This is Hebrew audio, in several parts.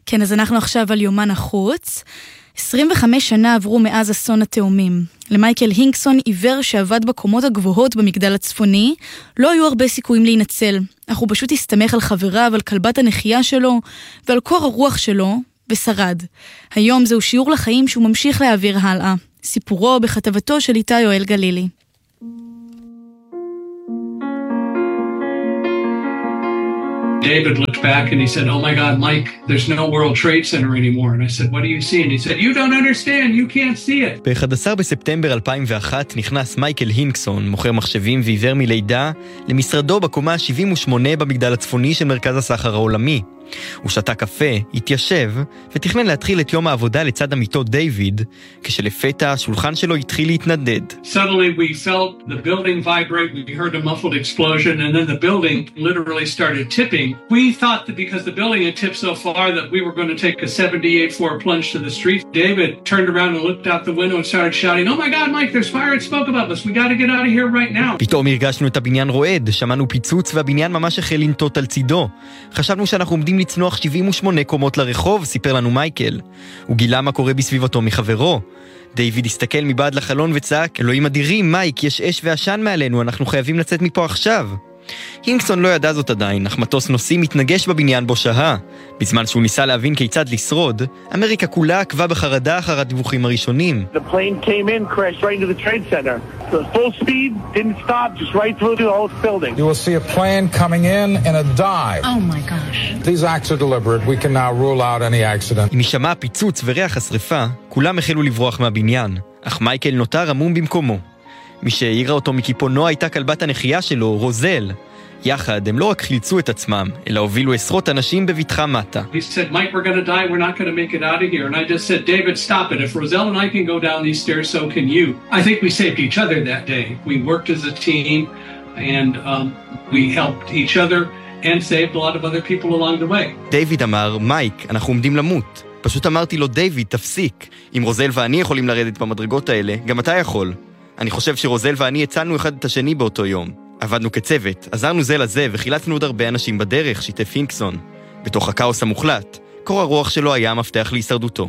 כן, אז אנחנו עכשיו על יומן החוץ. 25 שנה עברו מאז אסון התאומים. למייקל הינקסון, עיוור שעבד בקומות הגבוהות במגדל הצפוני, לא היו הרבה סיכויים להינצל. אך הוא פשוט הסתמך על חבריו, על כלבת הנחייה שלו ועל קור הרוח שלו, ושרד. היום זהו שיעור לחיים שהוא ממשיך להעביר הלאה. סיפורו בכתבתו של איתי יואל גלילי. David looked back and he said, "Oh my God, Mike, there's no World Trade Center anymore." And I said, "What do you see?" And he said, "You don't understand, you can't see it." ב-11 בספטמבר 2001 נכנס מייקל הינקסון, מוכר מחשבים ועיוור מלידה, למשרדו בקומה 78 במגדל הצפוני של מרכז הסחר העולמי. הוא שתה קפה, התיישב, ותכנן להתחיל את יום העבודה לצד עמיתו דיוויד, כשלפתע השולחן שלו התחיל להתנדד. Suddenly we felt the building vibrate, we heard a muffled explosion, and then the building literally started tipping. We thought that because the building had tipped so far that we were going to take a 78-4 plunge to the street. David turned around and looked out the window and started shouting, "Oh my God, Mike, there's fire and smoke above us. We got to get out of here right now." פתאום הרגשנו את הבניין רועד, שמענו פיצוץ והבניין ממש החל לנטות על צידו. חשבנו שאנחנו עומדים לצנוח 78 קומות לרחוב, סיפר לנו מייקל. הוא גילה מה קורה בסביבתו מחברו. דיוויד הסתכל מבעד לחלון וצעק, "אלוהים אדירים, מייק, יש אש ועשן מעלינו, אנחנו חייבים לצאת מפה עכשיו." הינקסון לא ידע זאת עדיין, אך מטוס נוסעים מתנגש בבניין בו שהה. בזמן שהוא ניסה להבין כיצד לשרוד, אמריקה כולה עקבה בחרדה אחר הדיווחים הראשונים. The plane came in, crashed right into the trade center. So full speed, didn't stop, just right through the whole building. You will see a plane coming in a dive. Oh my gosh. These acts are deliberate. We can now rule out any accident. עם הישמע הפיצוץ וריח השריפה, כולם החלו לברוח מהבניין, אך מייקל נותר עמום במקומו. מי שהעירה אותו מקיפונו הייתה כלבת הנחייה שלו, רוזל. יחד הם לא רק חילצו את עצמם, אלא הובילו עשרות אנשים בבטחה מטה. He said, "Mike, we're going to die. We're not going to make it out of here." And I just said, "David, stop it. If Roselle and I can go down these stairs, so can you." I think we saved each other that day. We worked as a team, and we helped each other and saved a lot of other people along the way. דיוויד אמר, "מייק, אנחנו עומדים למות." פשוט אמרתי לו, "דיוויד, תפסיק. אם רוזל ואני יכולים לרדת במדרגות האלה, גם אתה יכול." אני חושב שרוזל ואני הצלנו אחד את השני באותו יום. עבדנו כצוות, עזרנו זה לזה וחילצנו עוד הרבה אנשים בדרך, שיתף הינקסון. בתוך הכאוס המוחלט, קור הרוח שלו היה המפתח להישרדותו.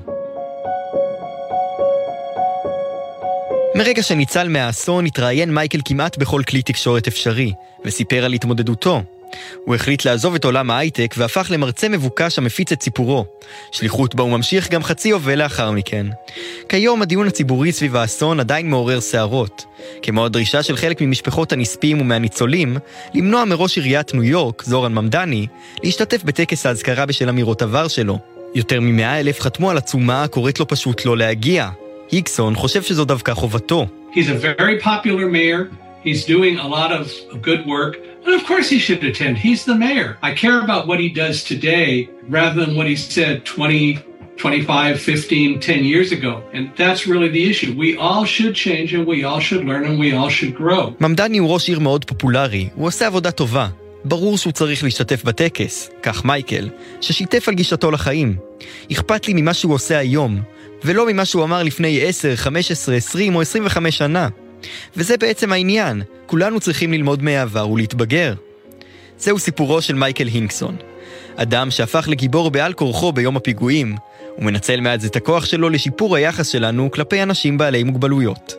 מרגע שניצל מהאסון, התראיין מייקל כמעט בכל כלי תקשורת אפשרי, וסיפר על התמודדותו. הוא החליט לעזוב את עולם ההייטק והפך למרצה מבוקש המפיץ את סיפורו. שליחות בה הוא ממשיך גם חצי יובל לאחר מכן. כיום הדיון הציבורי סביב האסון עדיין מעורר שערות. כמו הדרישה של חלק ממשפחות הנספים ומהניצולים, למנוע מראש עיריית ניו יורק, זורן ממדני, להשתתף בטקס ההזכרה בשל אמירות עבר שלו. יותר מ100,000 חתמו על עצומה הקוראת לו פשוט לא להגיע. הינקסון חושב שזו דווקא חובתו. He's a very popular mayor. He's doing a lot of good work. And of course he should attend. He's the mayor. I care about what he does today rather than what he said 20, 25, 15, 10 years ago. And that's really the issue. We all should change and we all should learn and we all should grow. ממדני הוא ראש עיר מאוד פופולרי. הוא עושה עבודה טובה. ברור שהוא צריך להשתתף בטקס, כך מייקל, ששיתף על גישתו לחיים. אכפת לי ממה שהוא עושה היום, ולא ממה שהוא אמר לפני 10, 15, 20 או 25 שנה. וזה בעצם העניין, כולנו צריכים ללמוד מהעבר ולהתבגר. זהו סיפורו של מייקל הינקסון. אדם שהפך לגיבור בעל כורחו ביום הפיגועים, ומנצל מעט את הכוח שלו לשיפור היחס שלנו כלפי אנשים בעלי מוגבלויות.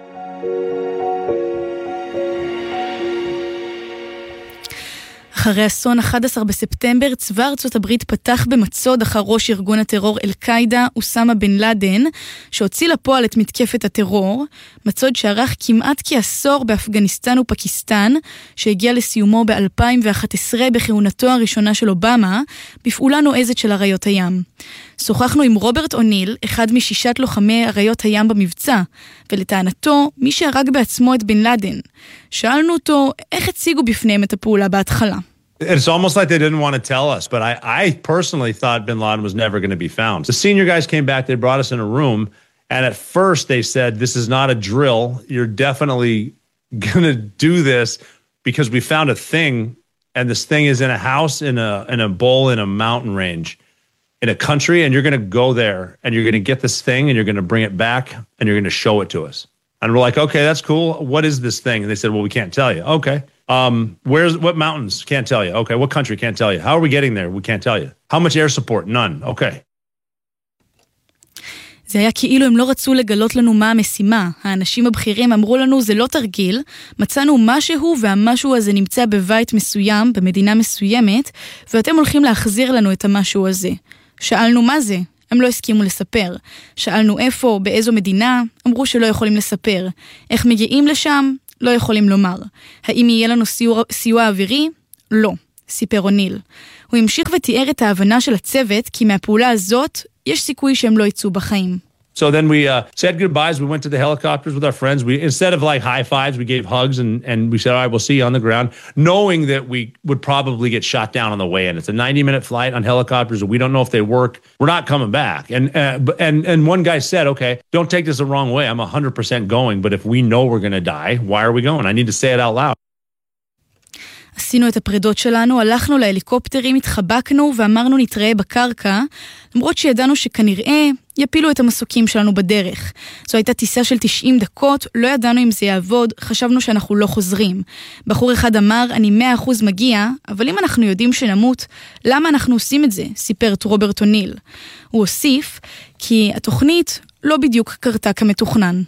אחרי אסון 11 בספטמבר, צבא ארצות הברית פתח במצוד אחר ראש ארגון הטרור אל-קאידה, אוסמה בן לאדן, שהוציא לפועל את מתקפת הטרור, מצוד שערך כמעט כעשור באפגניסטן ופקיסטן, שהגיע לסיומו ב-2011 בכהונתו הראשונה של אובמה, בפעולה נועזת של אריות הים. שוחחנו עם רוברט אוניל, אחד מ6 לוחמי אריות הים במבצע, ולטענתו, מי שהרג בעצמו את בן לאדן. שאלנו אותו, איך הציגו בפניהם את הפעולה בהתחלה? It's almost like they didn't want to tell us, but I personally thought bin Laden was never going to be found. The senior guys came back, they brought us in a room, and at first they said, "This is not a drill, you're definitely going to do this because we found a thing, and this thing is in a house, in a bowl, in a mountain range, in a country, and you're going to go there, and you're going to get this thing, and you're going to bring it back, and you're going to show it to us." And we're like, "Okay, that's cool. What is this thing?" And they said, "Well, we can't tell you." "Okay, What mountains? Can't tell you. Okay, what country? Can't tell you. How are we getting there? We can't tell you. How much air support? None. Okay. זה היה כאילו הם לא רצו לגלות לנו מה המשימה. האנשים הבכירים אמרו לנו, זה לא תרגיל, מצאנו משהו והמשהו הזה נמצא בבית מסוים, במדינה מסוימת, ואתם הולכים להחזיר לנו את המשהו הזה. שאלנו מה זה? הם לא הסכימו לספר. שאלנו איפה, באיזו מדינה, אמרו שלא יכולים לספר. איך מגיעים לשם? לא יכולים לומר. האם יהיה לנו סיוע אווירי? לא, סיפר אוניל. הוא המשיך ותיאר את ההבנה של הצוות, כי מהפעולה הזאת יש סיכוי שהם לא יצאו בחיים. So then we said goodbyes. We went to the helicopters with our friends. We, instead of like high fives, we gave hugs and we said, all right, we'll see you on the ground, knowing that we would probably get shot down on the way in. It's a 90-minute flight on helicopters. We don't know if they work. We're not coming back. And one guy said, okay, don't take this the wrong way. I'm 100% going, but if we know we're going to die, why are we going? I need to say it out loud. עשינו את הפרדות שלנו, הלכנו להליקופטרים, התחבקנו ואמרנו נתראה בקרקע, למרות שידענו שכנראה יפילו את המסוקים שלנו בדרך. זו הייתה טיסה של 90 דקות, לא ידענו אם זה יעבוד, חשבנו שאנחנו לא חוזרים. בחור אחד אמר, אני 100% מגיע, אבל אם אנחנו יודעים שנמות, למה אנחנו עושים את זה? סיפר את רוברט אוניל. הוא הוסיף, כי התוכנית לא בדיוק קרתה כמתוכנן.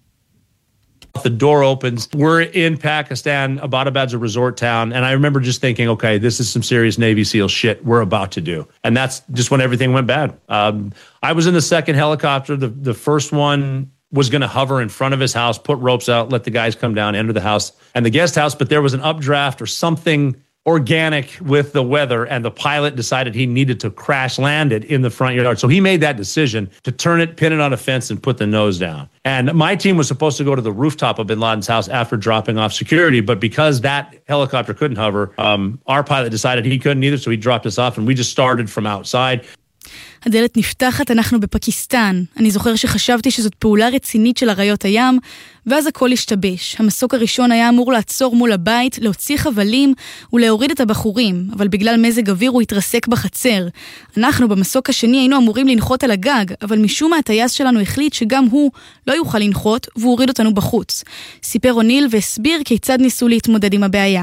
The door opens. We're in Pakistan. Abbottabad's a resort town. And I remember just thinking, okay, this is some serious Navy SEAL shit we're about to do. And that's just when everything went bad. I was in the second helicopter. The first one was going to hover in front of his house, put ropes out, let the guys come down, enter the house and the guest house. But there was an updraft or something organic with the weather, and the pilot decided he needed to crash land it in the front yard. So he made that decision to turn it, pin it on a fence, and put the nose down. And my team was supposed to go to the rooftop of bin Laden's house after dropping off security, but because that helicopter couldn't hover, our pilot decided he couldn't either, so he dropped us off, and we just started from outside. הדלת נפתחת, אנחנו בפקיסטן. אני זוכר שחשבתי שזאת פעולה רצינית של אריות הים, ואז הכל השתבש. המסוק הראשון היה אמור לעצור מול הבית, להוציא חבלים ולהוריד את הבחורים, אבל בגלל מזג אוויר הוא התרסק בחצר. אנחנו במסוק השני היינו אמורים לנחות על הגג, אבל משום מה הטייס שלנו החליט שגם הוא לא יוכל לנחות, והוא הוריד אותנו בחוץ. סיפר אוניל והסביר כיצד ניסו להתמודד עם הבעיה.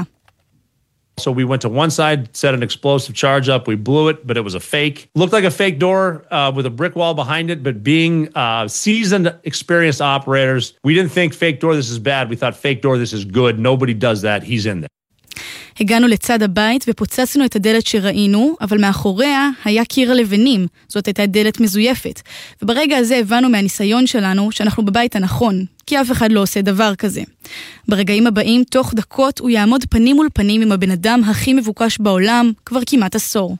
So we went to one side, set an explosive charge up. We blew it, but it was a fake. Looked like a fake door with a brick wall behind it, but being seasoned, experienced operators, we didn't think fake door, this is bad. We thought fake door, this is good. Nobody does that. He's in there. הגענו לצד הבית ופוצצנו את הדלת שראינו, אבל מאחוריה היה קיר הלבנים. זאת הייתה דלת מזויפת. וברגע הזה הבנו מהניסיון שלנו שאנחנו בבית הנכון, כי אף אחד לא עושה דבר כזה. ברגעים הבאים, תוך דקות, הוא יעמוד פנים מול פנים עם הבן אדם הכי מבוקש בעולם, כבר כמעט עשור.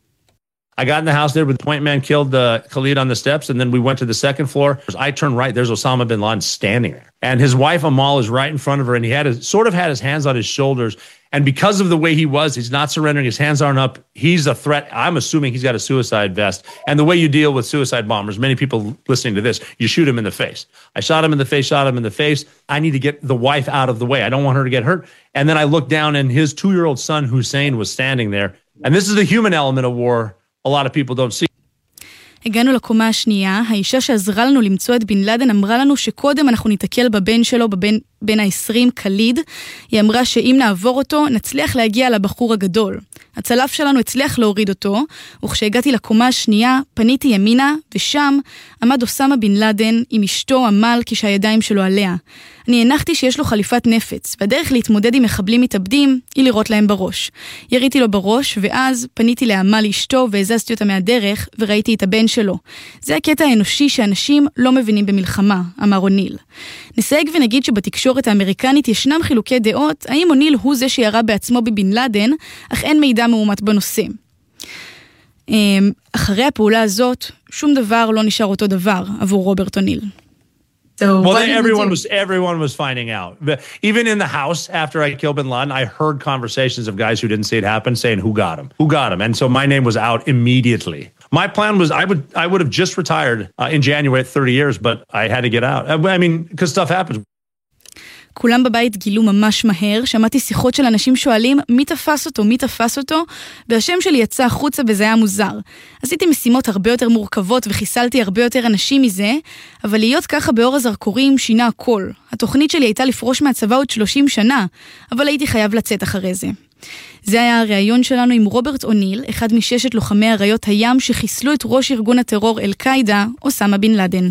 I got in the house there with the point man killed Khalid on the steps, and then we went to the second floor. I turned right, there's Osama bin Laden standing there. And his wife Amal is right in front of her, and he had his hands on his shoulders. And because of the way he was, he's not surrendering, his hands aren't up. He's a threat. I'm assuming he's got a suicide vest. And the way you deal with suicide bombers, many people listening to this, you shoot him in the face. I shot him in the face. I need to get the wife out of the way. I don't want her to get hurt. And then I looked down, and his 2-year-old son, Hussein, was standing there. And this is the human element of war. A lot of people don't see. הגענו לקומה השנייה, האישה שעזרה לנו למצוא את בן לאדן אמרה לנו שקודם אנחנו ניתקל בבן שלו, בן ה-20 קליד. היא אמרה שאם נעבור אותו, נצליח להגיע לבחור הגדול. הצלף שלנו הצליח להוריד אותו, וכשהגעתי לקומה השנייה, פניתי ימינה, ושם עמד אוסמה בן לאדן עם אשתו אמל כשהידיים שלו עליה. אני הנחתי שיש לו חליפת נפץ, והדרך להתמודד עם מחבלים מתאבדים היא לירות להם בראש. יריתי לו בראש, ואז פניתי לאמל אשתו והזזתי אותה מהדרך, וראיתי את הבן שלו. זה הקטע האנושי שאנשים לא מבינים במלחמה, אמר אוניל. נסייג ונגיד שבתקשורת האמריקנית ישנם חילוקי דעות, האם אוניל הוא זה שירה בעצמו בבן לאדן, אך אין מידע מאומת בנושא. אחרי הפעולה הזאת, שום דבר לא נשאר אותו דבר עבור רוברט אוניל. Well, everyone was finding out. Even in the house after I killed bin Laden, I heard conversations of guys who didn't see it happen saying, who got him? And so my name was out immediately. My plan was I would have just retired in January at 30 years, but I had to get out. I mean, because stuff happens. כולם בבית גילו ממש מהר, שמעתי שיחות של אנשים שואלים מי תפס אותו, מי תפס אותו, והשם שלי יצא החוצה וזה היה מוזר. עשיתי משימות הרבה יותר מורכבות וחיסלתי הרבה יותר אנשים מזה, אבל להיות ככה באור הזרקורים שינה הכל. התוכנית שלי הייתה לפרוש מהצבא עוד 30 שנה, אבל הייתי חייב לצאת אחרי זה. זה היה הראיון שלנו עם רוברט אוניל, אחד מ6 לוחמי אריות הים שחיסלו את ראש ארגון הטרור אל-קאידה, אוסמה בן לאדן.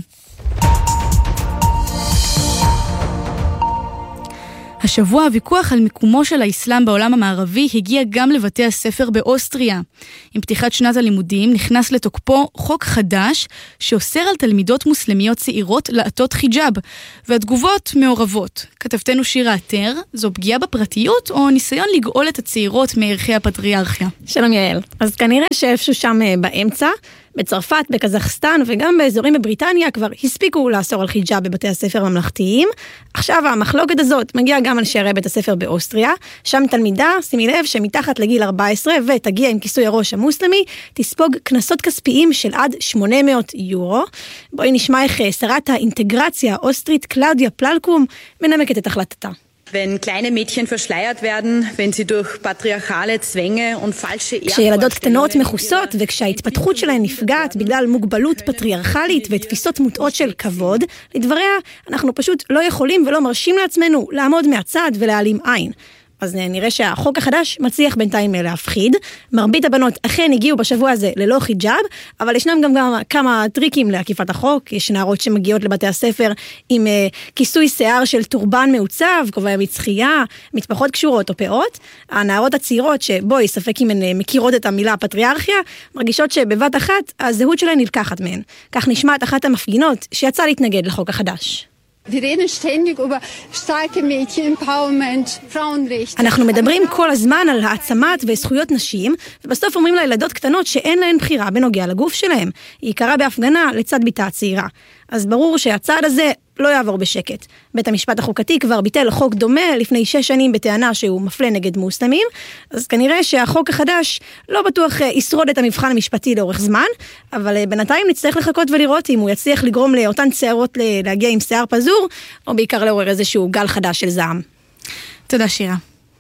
השבוע הוויכוח על מיקומו של האסלאם בעולם המערבי הגיע גם לבתי הספר באוסטריה. עם פתיחת שנת הלימודים נכנס לתוקפו חוק חדש שאוסר על תלמידות מוסלמיות צעירות לעטות חיג'אב, והתגובות מעורבות. כתבתנו שירה עטר, זו פגיעה בפרטיות או ניסיון לגאול את הצעירות מערכי הפטריארכיה? שלום יעל. אז כנראה שאיפשהו שם באמצע, בצרפת, בקזחסטן וגם באזורים בבריטניה כבר הספיקו לאסור על חיג'אב בבתי הספר ממלכתיים. עכשיו המחלוקת הזאת מגיעה גם על שערי בית הספר באוסטריה, שם תלמידה, שימי לב, שמתחת לגיל 14 ותגיע עם כיסוי הראש המוסלמי, תספוג קנסות כספיים של עד 800 יורו. בואי נשמע איך שרת האינטגרציה האוסטרית קלאודיה פללקום מנמקת את החלטתה. Wenn kleine Mädchen verschleiert werden, wenn sie durch patriarchale Zwänge und falsche כשילדות קטנות מכוסות וכשההתפתחות שלהן נפגעת בגלל מוגבלות פטריארכלית ותפיסות מוטעות של כבוד, לדבריה אנחנו פשוט לא יכולים ולא מרשים לעצמנו לעמוד מהצד ולהעלים עין. אז נראה שהחוק החדש מצליח בינתיים להפחיד. מרבית הבנות אכן הגיעו בשבוע הזה ללא חיג'אב, אבל ישנם גם כמה טריקים לעקיפת החוק. יש נערות שמגיעות לבתי הספר עם כיסוי שיער של טורבן מעוצב, כובע מצחייה, מטפחות קשורות או פאות. הנערות הצעירות שבואי ספק אם הן מכירות את המילה הפטריארכיה, מרגישות שבבת אחת הזהות שלהן נלקחת מהן. כך נשמעת אחת המפגינות שיצאה להתנגד לחוק החדש. אנחנו מדברים כל הזמן על העצמת וזכויות נשים, ובסוף אומרים לילדות קטנות שאין להן בחירה בנוגע לגוף שלהם. היא קרה בהפגנה לצד ביתה הצעירה. אז ברור שהצעד הזה לא יעבור בשקט. בית המשפט החוקתי כבר ביטל חוק דומה לפני 6 שנים בטענה שהוא מפלה נגד מוסלמים, אז כנראה שהחוק החדש לא בטוח ישרוד את המבחן המשפטי לאורך זמן, אבל בינתיים נצטרך לחכות ולראות אם הוא יצליח לגרום לאותן צעירות להגיע עם שיער פזור, או בעיקר לעורר איזשהו גל חדש של זעם. תודה שירה.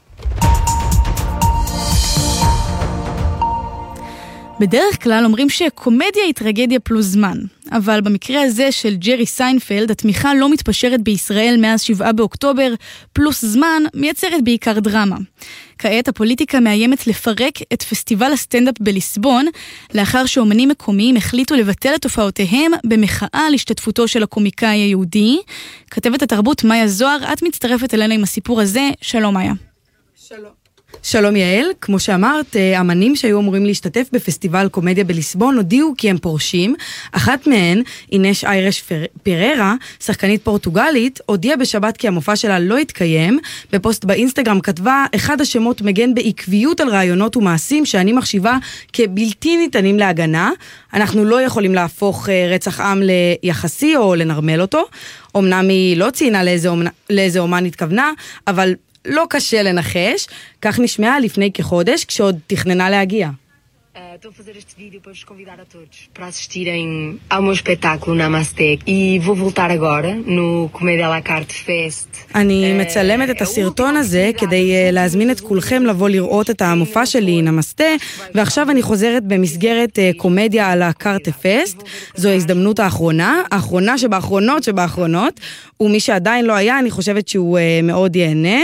בדרך כלל אומרים שקומדיה היא טרגדיה פלוס זמן, אבל במקרה הזה של ג'רי סיינפלד, התמיכה לא מתפשרת בישראל מאז 7 באוקטובר, פלוס זמן מייצרת בעיקר דרמה. כעת הפוליטיקה מאיימת לפרק את פסטיבל הסטנדאפ בליסבון, לאחר שאומנים מקומיים החליטו לבטל את תופעותיהם במחאה על השתתפותו של הקומיקאי היהודי. כתבת התרבות מאיה זוהר, את מצטרפת אלינו עם הסיפור הזה. שלום מאיה. שלום. שלום יעל, כמו שאמרת, אמנים שהיו אמורים להשתתף בפסטיבל קומדיה בליסבון הודיעו כי הם פורשים. אחת מהן, אינש איירש פררה, שחקנית פורטוגלית, הודיעה בשבת כי המופע שלה לא התקיים. בפוסט באינסטגרם כתבה, אחד השמות מגן בעקביות על רעיונות ומעשים שאני מחשיבה כבלתי ניתנים להגנה. אנחנו לא יכולים להפוך רצח עם ליחסי או לנרמל אותו. אמנם היא לא ציינה לאיזה אומן התכוונה, אבל לא קשה לנחש, כך נשמעה לפני כחודש כשעוד תכננה להגיע. Estou a fazer este vídeo para vos convidar a todos para assistirem ao meu espetáculo Namaste e vou voltar agora no Comédia à la Carte Fest. אני מצלמת את הסרטון הזה כדי להזמין את כולכם לבוא לראות את המופע שלי נמסטה, ועכשיו אני חוזרת במסגרת קומדיה על הקארטה פסט. זו ההזדמנות האחרונה שבאחרונות, ומי שעדיין לא היה, אני חושבת שהוא מאוד ייהנה.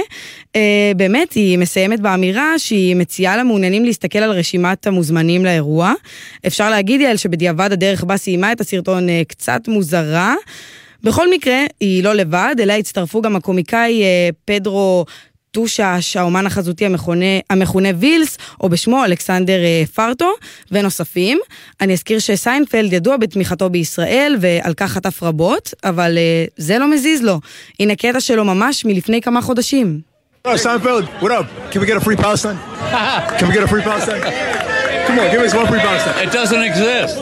באמת, היא מסיימת באמירה שהיא מציעה למעוניינים להסתכל על רשימת המוזמנים לאירוע. אפשר להגיד יעל שבדיעבד הדרך בה סיימה את הסרטון קצת מוזרה. בכל מקרה, היא לא לבד, אליה הצטרפו גם הקומיקאי פדרו טושש, האומן החזותי המכונה וילס, או בשמו אלכסנדר פרטו, ונוספים. אני אזכיר שסיינפלד ידוע בתמיכתו בישראל, ועל כך חטף רבות, אבל זה לא מזיז לו. הנה קטע שלו ממש מלפני כמה חודשים. Seinfeld, what up? Can we get a free Palestine? Can we get a free Palestine? Come on, give us one free Palestine. It doesn't exist.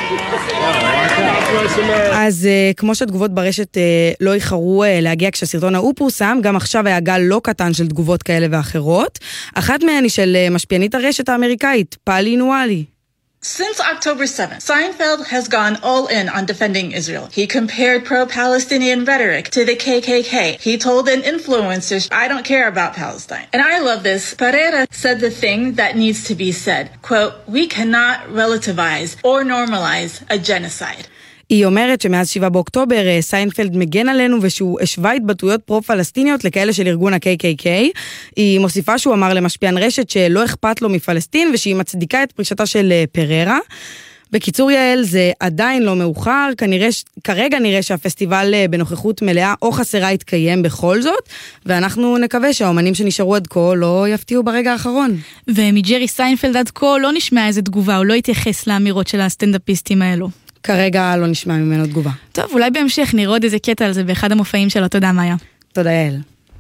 אז כמו שהתגובות ברשת לא איחרו להגיע כשהסרטון ההוא פורסם, גם עכשיו היה גל לא קטן של תגובות כאלה ואחרות. אחת מהן היא של משפיענית הרשת האמריקאית, פאלי נואלי. Since October 7th, Seinfeld has gone all in on defending Israel. He compared pro-Palestinian rhetoric to the KKK. He told an influencer, I don't care about Palestine. And I love this. Pereira said the thing that needs to be said. Quote, we cannot relativize or normalize a genocide. היא אומרת שמאז 7 באוקטובר סיינפלד מגן עלינו ושהוא השווה התבטאויות פרו-פלסטיניות לכאלה של ארגון ה-KKK. היא מוסיפה שהוא אמר למשפיען רשת שלא אכפת לו מפלסטין ושהיא מצדיקה את פרישתה של פררה. בקיצור יעל, זה עדיין לא מאוחר, כרגע נראה שהפסטיבל בנוכחות מלאה או חסרה יתקיים בכל זאת, ואנחנו נקווה שהאומנים שנשארו עד כה לא יפתיעו ברגע האחרון. ומג'רי סיינפלד עד כה לא נשמע איזה תגובה, הוא לא יתייחס לאמירות של הסטנדאפיסטים האלו. כרגע לא נשמע ממנו תגובה. טוב, אולי בהמשך נראה עוד איזה קטע על זה באחד המופעים שלו. תודה מאיה. תודה יעל.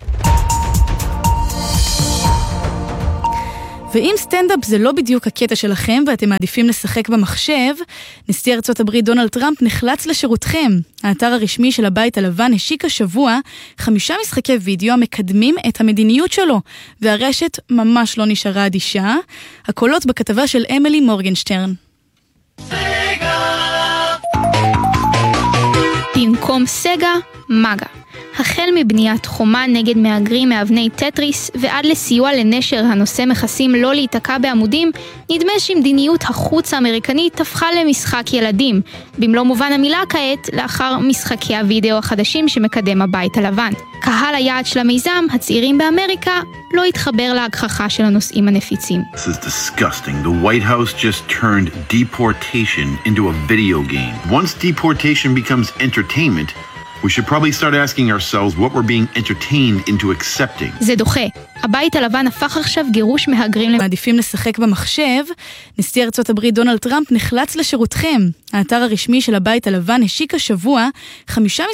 ואם סטנדאפ זה לא בדיוק הקטע שלכם ואתם מעדיפים לשחק במחשב, נשיא ארצות הברית דונלד טראמפ נחלץ לשירותכם. האתר הרשמי של הבית הלבן השיק השבוע 5 משחקי וידאו המקדמים את המדיניות שלו, והרשת ממש לא נשארה אדישה. הקולות בכתבה של אמילי מורגנשטרן. במקום סגה, מגה. החל מבניית חומה נגד מהגרים מאבני טטריס ועד לסיוע לנשר הנושא מכסים לא להיתקע בעמודים, נדמה שמדיניות החוץ האמריקנית תפכה למשחק ילדים, במלוא מובן המילה כעת לאחר משחקי הוידאו החדשים שמקדם הבית הלבן. קהל היעד של המיזם, הצעירים באמריקה, לא התחבר להגחכה של הנושאים הנפיצים. This is disgusting. The White House just turned deportation into a video game. Once deportation becomes entertainment, we should probably start asking ourselves what we're being entertained into accepting. זה דוחה. הבית הלבן הפך עכשיו גירוש מהגרים מעדיפים לשחק במחשב. נשיא ארצות הברית דונלד טראמפ נחלץ לשירותכם. האתר הרשמי של הבית הלבן השיק השבוע 5